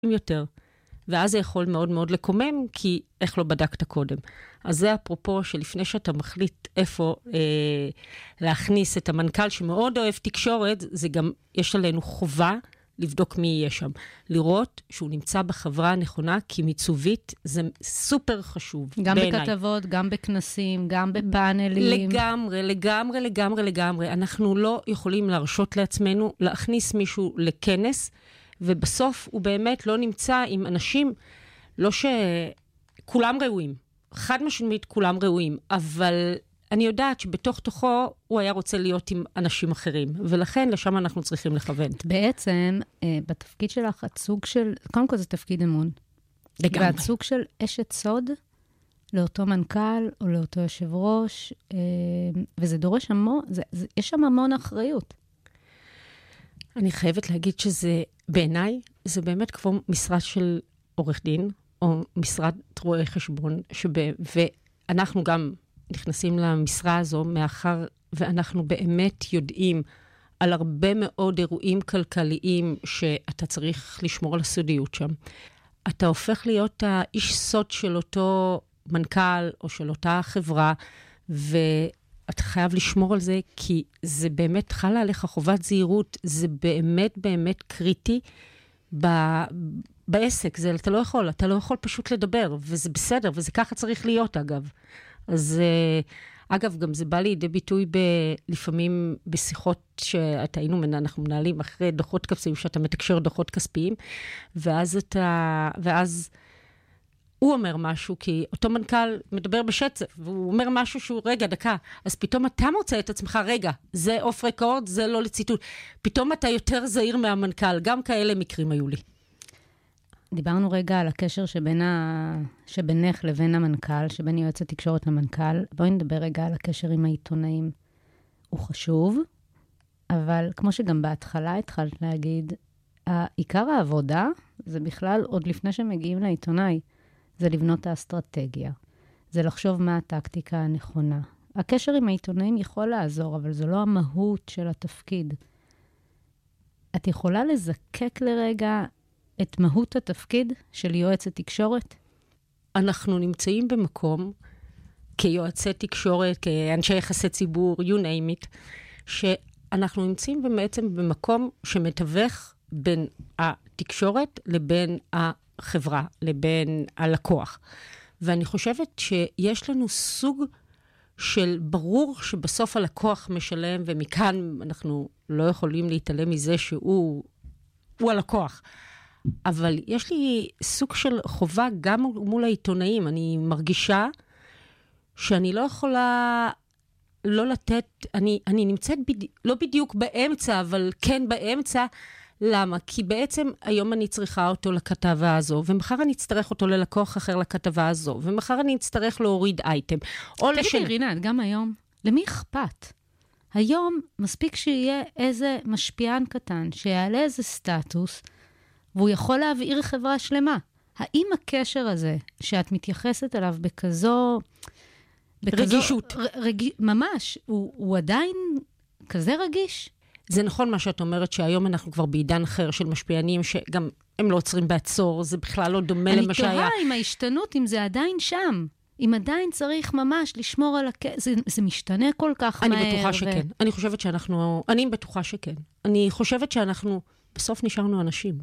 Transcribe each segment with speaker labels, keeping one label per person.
Speaker 1: יותר. ואז זה יכול מאוד מאוד לקומם, כי איך לא בדקת קודם. אז זה אפרופו שלפני שאתה מחליט איפה להכניס את המנכ"ל שמאוד אוהב תקשורת, זה גם, יש עלינו חובה לבדוק מי יהיה שם. לראות שהוא נמצא בחברה הנכונה, כי מיצובית זה סופר חשוב.
Speaker 2: גם
Speaker 1: בעיניי.
Speaker 2: בכתבות, גם בכנסים, גם בפאנלים.
Speaker 1: לגמרי. אנחנו לא יכולים להרשות לעצמנו להכניס מישהו לכנס, ובסוף הוא באמת לא נמצא עם אנשים, לא שכולם ראויים. חד משמעית כולם ראויים, אבל אני יודעת שבתוך תוכו הוא היה רוצה להיות עם אנשים אחרים, ולכן לשם אנחנו צריכים לכוון.
Speaker 2: בעצם, בתפקיד שלך, הצוג של, קודם כל זה תפקיד אמון.
Speaker 1: לגמרי.
Speaker 2: והצוג של אשת סוד, לאותו מנכ"ל או לאותו יושב ראש, וזה דורש המון, יש שם המון אחריות.
Speaker 1: אני חייבת להגיד שזה, בעיניי, זה באמת כמו משרד של עורך דין, או משרד רואה חשבון, ואנחנו גם נכנסים למשרה הזו, מאחר ואנחנו באמת יודעים על הרבה מאוד אירועים כלכליים שאתה צריך לשמור על הסודיות שם. אתה הופך להיות האיש סוד של אותו מנכ"ל או של אותה חברה, ואתה חייב לשמור על זה, כי זה באמת חלה עליך חובת זהירות, זה באמת באמת קריטי בעסק. זה, אתה לא יכול פשוט לדבר, וזה בסדר, וזה ככה צריך להיות אגב. אז אגב, גם זה בא לידי ביטוי לפעמים בשיחות אנחנו מנהלים אחרי דוחות כספיים, שאתה מתקשר דוחות כספיים, ואז הוא אומר משהו, כי אותו מנכ"ל מדבר בשצף, והוא אומר משהו שהוא, רגע, דקה, אז פתאום אתה מוצא את עצמך, רגע, זה אוף רקורד, זה לא לציטוט. פתאום אתה יותר זהיר מהמנכ"ל, גם כאלה מקרים היו לי.
Speaker 2: דיברנו רגע על הקשר שבינך לבין המנכ"ל, שבין יועץ התקשורת למנכ"ל. בואי נדבר רגע על הקשר עם העיתונאים. הוא חשוב, אבל כמו שגם בהתחלה התחלת להגיד, עיקר העבודה זה בכלל עוד לפני שמגיעים לעיתונאי. זה לבנות האסטרטגיה. זה לחשוב מה הטקטיקה הנכונה. הקשר עם העיתונאים יכול לעזור, אבל זו לא המהות של התפקיד. את יכולה לזקק לרגע את מהות התפקיד של יועצת תקשורת?
Speaker 1: אנחנו נמצאים במקום, כיועצי תקשורת, כאנשי יחסי ציבור, you name it, שאנחנו נמצאים בעצם במקום שמתווך בין התקשורת לבין החברה, לבין הלקוח. ואני חושבת שיש לנו סוג של ברור שבסוף הלקוח משלם, ומכאן אנחנו לא יכולים להתעלם מזה שהוא הלקוח. אבל יש לי סוג של חובה גם מול העיתונאים. אני מרגישה שאני לא יכולה לא לתת, אני נמצאת לא בדיוק באמצע, אבל כן באמצע. למה? כי בעצם היום אני צריכה אותו לכתבה הזו, ומחר אני אצטרך אותו ללקוח אחר לכתבה הזו, ומחר אני אצטרך להוריד אייטם.
Speaker 2: תגידי, רינת, גם היום, למי אכפת? היום מספיק שיהיה איזה משפיען קטן, שיעלה איזה סטטוס, והוא יכול להעביר חברה שלמה. האם הקשר הזה, שאת מתייחסת אליו בכזו
Speaker 1: רגישות.
Speaker 2: ממש, הוא עדיין כזה רגיש?
Speaker 1: זה נכון מה שאת אומרת, שהיום אנחנו כבר בעידן אחר של משפיענים, שגם הם לא עוצרים בעצור, זה בכלל לא דומה למה שהיה.
Speaker 2: אני תוהה עם ההשתנות, אם זה עדיין שם. אם עדיין צריך ממש לשמור על זה משתנה כל כך מהר.
Speaker 1: אני בטוחה שכן. אני בטוחה שכן. אני חושבת שאנחנו בסוף נשארנו אנשים.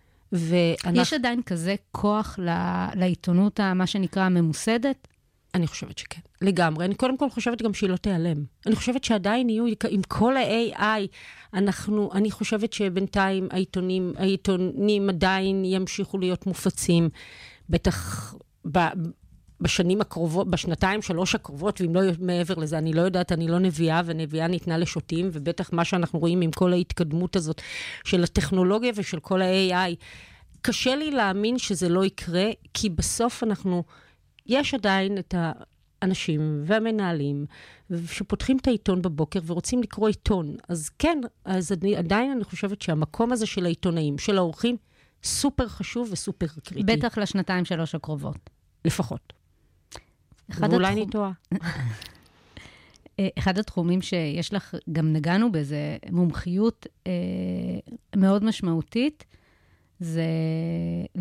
Speaker 2: יש עדיין כזה כוח לעיתונות, מה שנקרא הממוסדת?
Speaker 1: אני חושבת שכן, לגמרי. אני קודם כל חושבת גם שהיא לא תיעלם. אני חושבת שעדיין יהיו, עם כל ה-AI, אני חושבת שבינתיים העיתונים עדיין ימשיכו להיות מופצים, בטח בשנים הקרובות, בשנתיים, 3 הקרובות, ואם לא מעבר לזה, אני לא יודעת, אני לא נביאה, ונביאה ניתנה לשוטים, ובטח מה שאנחנו רואים עם כל ההתקדמות הזאת של הטכנולוגיה ושל כל ה-AI, קשה לי להאמין שזה לא יקרה, כי בסוף יש עדיין את האנשים והמנהלים שפותחים את העיתון בבוקר ורוצים לקרוא עיתון. אז כן, עדיין אני חושבת שהמקום הזה של העיתונאים, של האורחים, סופר חשוב וסופר קריטי.
Speaker 2: בטח לשנתיים 3 הקרובות.
Speaker 1: לפחות. ואולי אני טועה.
Speaker 2: אחד התחומים שיש לך, גם נגענו בזה, מומחיות מאוד משמעותית, זה